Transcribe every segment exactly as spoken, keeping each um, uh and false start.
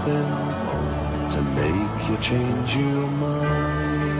something to make you change your mind.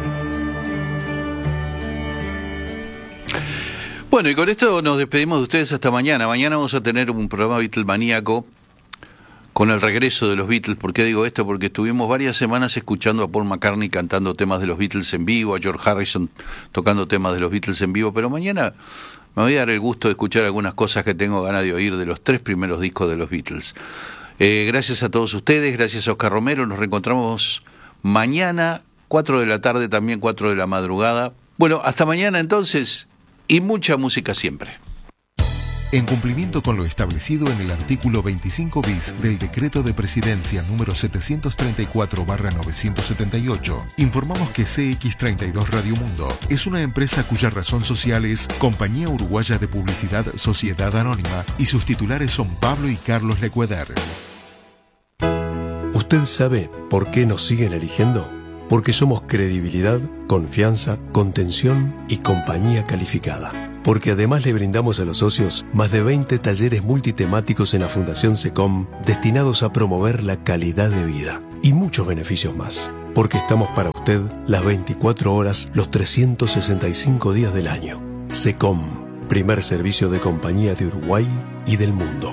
Bueno, y con esto nos despedimos de ustedes hasta mañana. Mañana vamos a tener un programa Beatlemaníaco con el regreso de los Beatles. ¿Por qué digo esto? Porque estuvimos varias semanas escuchando a Paul McCartney cantando temas de los Beatles en vivo, a George Harrison tocando temas de los Beatles en vivo, pero mañana me voy a dar el gusto de escuchar algunas cosas que tengo ganas de oír de los tres primeros discos de los Beatles. Eh, gracias a todos ustedes, gracias a Oscar Romero, nos reencontramos mañana, cuatro de la tarde, también cuatro de la madrugada. Bueno, hasta mañana entonces, y mucha música siempre. En cumplimiento con lo establecido en el artículo veinticinco bis del Decreto de Presidencia número setecientos treinta y cuatro barra novecientos setenta y ocho, informamos que C X treinta y dos Radio Mundo es una empresa cuya razón social es Compañía Uruguaya de Publicidad Sociedad Anónima y sus titulares son Pablo y Carlos Lecueder. ¿Usted sabe por qué nos siguen eligiendo? Porque somos credibilidad, confianza, contención y compañía calificada. Porque además le brindamos a los socios más de veinte talleres multitemáticos en la Fundación SECOM destinados a promover la calidad de vida y muchos beneficios más. Porque estamos para usted las veinticuatro horas, los trescientos sesenta y cinco días del año. SECOM, primer servicio de compañía de Uruguay y del mundo.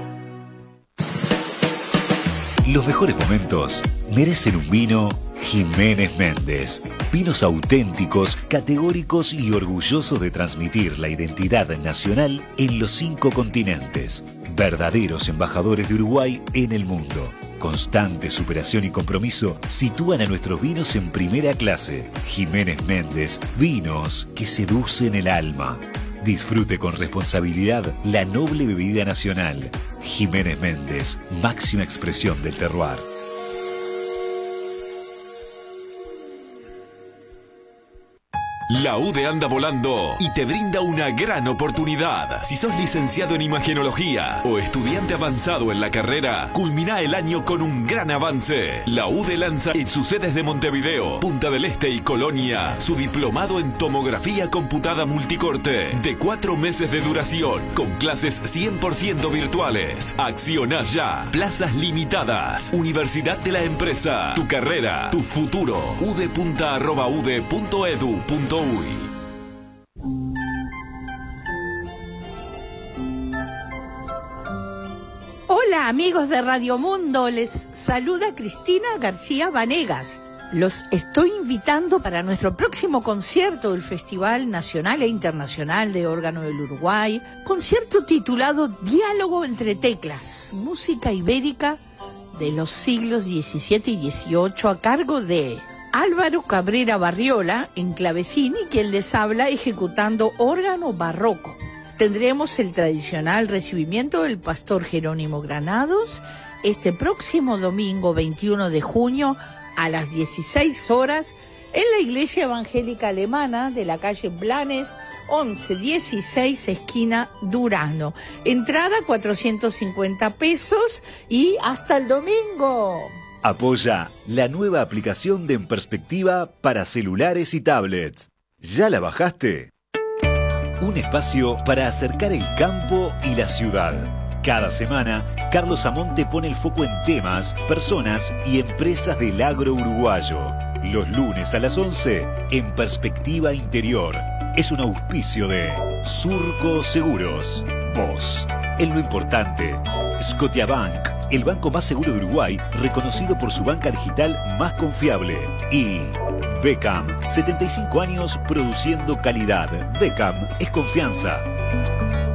Los mejores momentos merecen un vino Jiménez Méndez. Vinos auténticos, categóricos y orgullosos de transmitir la identidad nacional en los cinco continentes. Verdaderos embajadores de Uruguay en el mundo. Constante superación y compromiso sitúan a nuestros vinos en primera clase. Jiménez Méndez, vinos que seducen el alma. Disfrute con responsabilidad la noble bebida nacional. Jiménez Méndez, máxima expresión del terroir. La U D E anda volando y te brinda una gran oportunidad. Si sos licenciado en imagenología o estudiante avanzado en la carrera, culmina el año con un gran avance. La U D E lanza en sus sedes de Montevideo, Punta del Este y Colonia su diplomado en tomografía computada multicorte de cuatro meses de duración con clases cien por ciento virtuales. Acciona ya. Plazas limitadas. Universidad de la Empresa. Tu carrera, tu futuro. udepunta arroba ude punto edu punto uy. Hola amigos de Radio Mundo, les saluda Cristina García Vanegas. Los estoy invitando para nuestro próximo concierto del Festival Nacional e Internacional de Órgano del Uruguay, concierto titulado Diálogo entre Teclas, música ibérica de los siglos diecisiete y dieciocho a cargo de Álvaro Cabrera Barriola en clavecín y quien les habla ejecutando órgano barroco. Tendremos el tradicional recibimiento del pastor Jerónimo Granados este próximo domingo veintiuno de junio a las dieciséis horas en la Iglesia Evangélica Alemana de la calle Blanes once dieciséis esquina Durano. Entrada cuatrocientos cincuenta pesos y hasta el domingo. Apoya la nueva aplicación de En Perspectiva para celulares y tablets. ¿Ya la bajaste? Un espacio para acercar el campo y la ciudad. Cada semana, Carlos Amonte pone el foco en temas, personas y empresas del agro uruguayo. Los lunes a las once, En Perspectiva Interior. Es un auspicio de Surco Seguros. Vos, en lo importante. Scotiabank, el banco más seguro de Uruguay, reconocido por su banca digital más confiable. Y Beckham, setenta y cinco años produciendo calidad. Beckham es confianza.